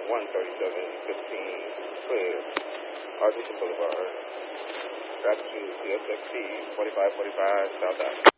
13715, clear. Arlington Boulevard. Traffic to CSXC 4545 southbound.